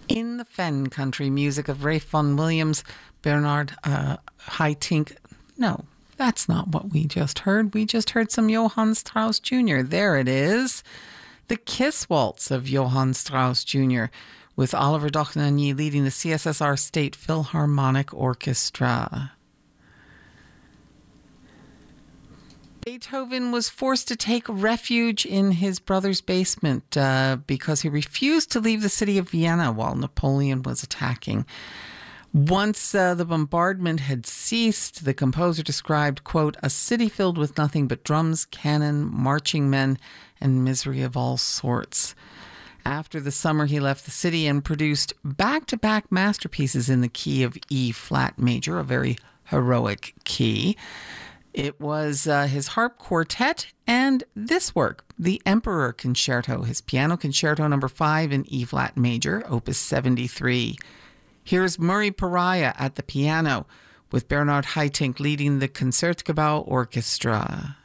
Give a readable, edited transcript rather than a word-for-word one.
In the Fen Country music of Ralph Vaughan Williams, Bernard Haitink. No, that's not what we just heard. We just heard some Johann Strauss Jr. There it is. The Kiss Waltz of Johann Strauss Jr. with Oliver Dochnagny leading the CSSR State Philharmonic Orchestra. Beethoven was forced to take refuge in his brother's basement because he refused to leave the city of Vienna while Napoleon was attacking. Once the bombardment had ceased, the composer described, quote, a city filled with nothing but drums, cannon, marching men, and misery of all sorts. After the summer, he left the city and produced back-to-back masterpieces in the key of E-flat major, a very heroic key. It was his harp quartet and this work, the Emperor Concerto, his piano concerto number 5 in E-flat major, opus 73. Here's Murray Pariah at the piano with Bernard Haitink leading the Concertgebouw Orchestra.